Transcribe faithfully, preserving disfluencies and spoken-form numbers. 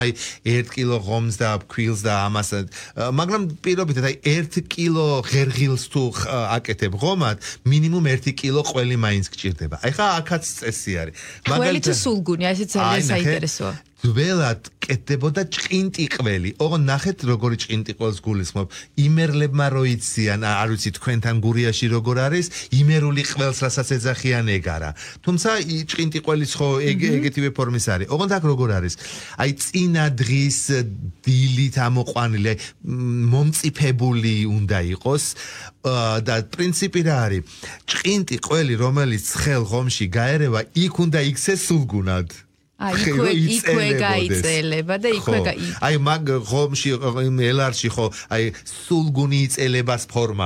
აი ერთ კილო ღომს და ქვილს და ამას მაგრამ პირობითად აი ერთ კილო ღერღილს თუ აკეთებ ღომად მინიმუმ ერთი კილო ყველი მაინც გჭირდება. აი ხა აქაც წესი არის. ყველი თუ სულგუნი, აი ეს ძალიან საინტერესოა. ძველად კეთდებოდა ჭყინტი ყველი. ოღონდ ნახეთ როგორი ჭყინტი ყველს გულისხმობ. იმერლებმა რო იციან, არ ვიცი თქვენთან გურიაში როგორ არის, იმერული ყველს რასაც ეძახიან ეგარა. თუმცა ჭყინტი ყველის ხო ეგეთივე ფორმის არის. ოღონდ აქ როგორ არის? აი წინა დღის დილით ამოყვანილი, მომწიფებული უნდა იყოს და პრინციპი რა არის? ჭყინტი ყველი რომელიც ცხელ ღომში გაერევა, იქ უნდა იქცეს სულგუნად. აი იქვე გაიწელება და იქვე აი მაგ ღომში ელარში ხო აი სულგუნი იწელებას ფორმა